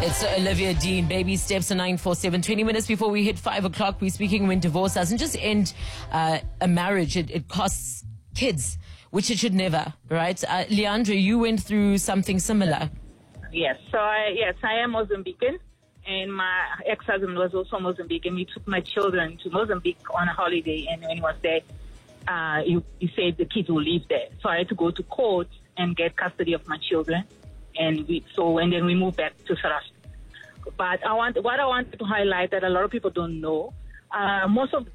It's Olivia Dean, Baby Steps, 947. 20 minutes before we hit 5 o'clock, we're speaking when divorce doesn't just end a marriage, it costs kids, which it should never, right? Leandra, you went through something similar. Yes, so I am Mozambican, and my ex-husband was also Mozambican. He took my children to Mozambique on a holiday, and when he was there, he said the kids will live there. So I had to go to court and get custody of my children. And then we moved back to South Africa. But what I wanted to highlight that a lot of people don't know, most of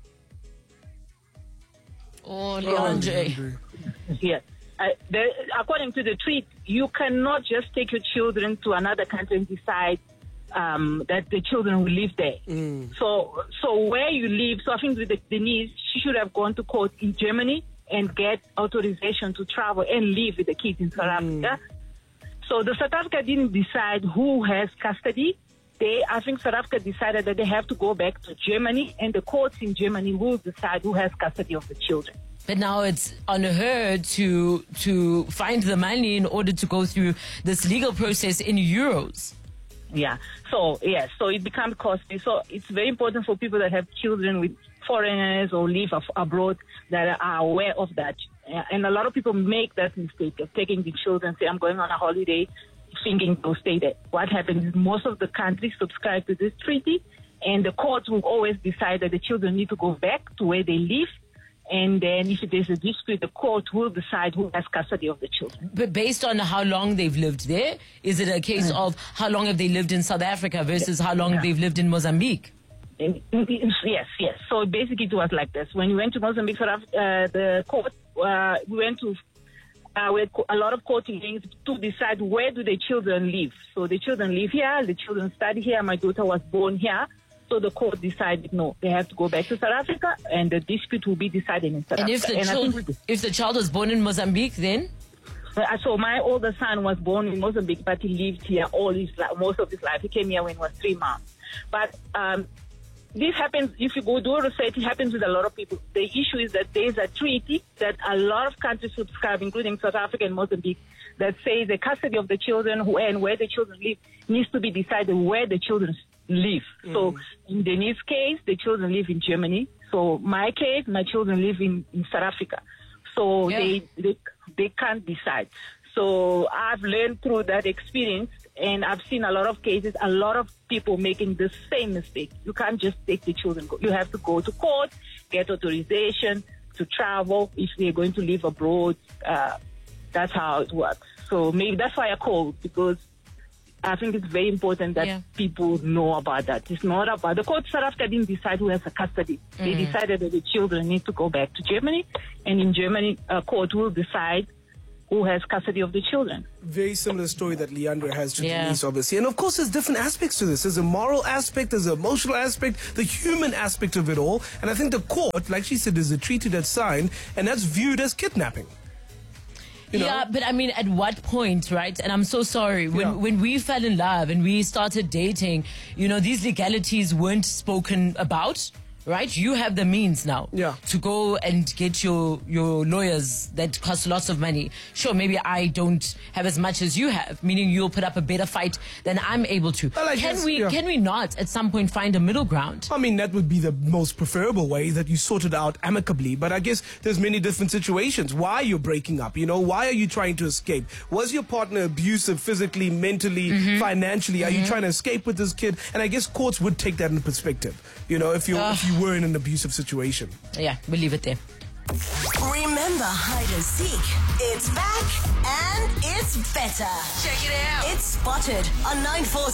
Leandre. Yes. According to the treaty, you cannot just take your children to another country and decide that the children will live there. So where you live, so I think with Denise, she should have gone to court in Germany and get authorization to travel and live with the kids in South Africa. So the South Africa didn't decide who has custody. I think South Africa decided that they have to go back to Germany, and the courts in Germany will decide who has custody of the children. But now it's on her to find the money in order to go through this legal process in euros. Yeah. So it becomes costly. So it's very important for people that have children with foreigners or live abroad that are aware of that. And a lot of people make that mistake of taking the children, say, I'm going on a holiday, thinking they'll stay there. What happens is most of the countries subscribe to this treaty, and the courts will always decide that the children need to go back to where they live. And then if there's a dispute, the court will decide who has custody of the children. But based on how long they've lived there, is it a case of how long have they lived in South Africa versus how long they've lived in Mozambique? Yes. So basically it was like this. When we went to Mozambique, the court, we went to a lot of court hearings to decide where do the children live. So the children live here, the children study here, my daughter was born here. So the court decided, no, they have to go back to South Africa, and the dispute will be decided in South Africa. And if the child was born in Mozambique, then? So my older son was born in Mozambique, but he lived here most of his life. He came here when he was 3 months. But this happens, if you go do research, it happens with a lot of people. The issue is that there's a treaty that a lot of countries subscribe, including South Africa and Mozambique, that says the custody of the children and where the children live needs to be decided where the children live. So in Denise's case, the children live in Germany. So my case, my children live in South Africa. So they can't decide. So I've learned through that experience, and I've seen a lot of cases, a lot of people making the same mistake. You can't just take the children. You have to go to court, get authorization to travel if they're going to live abroad. That's how it works. So maybe that's why I called, because I think it's very important that people know about that. It's not about the court. South Africa didn't decide who has the custody. They decided that the children need to go back to Germany, and in Germany, a court will decide who has custody of the children. Very similar story that Leandra has to Denise, obviously. And of course, there's different aspects to this. There's a moral aspect, there's an emotional aspect, the human aspect of it all. And I think the court, like she said, there's a treaty that's signed, and that's viewed as kidnapping. You know? Yeah, but I mean, at what point, right? And I'm so sorry. When we fell in love and we started dating, these legalities weren't spoken about. Right? You have the means now to go and get your lawyers that cost lots of money. Sure, maybe I don't have as much as you have, meaning you'll put up a better fight than I'm able to. Well, can we not at some point find a middle ground? I mean, that would be the most preferable way, that you sort it out amicably. But I guess there's many different situations. Why you're breaking up? Why are you trying to escape? Was your partner abusive physically, mentally, financially? Are you trying to escape with this kid? And I guess courts would take that into perspective. If you were in an abusive situation. Yeah, we'll leave it there. Remember hide and seek? It's back and it's better. Check it out. It's Spotted on 947.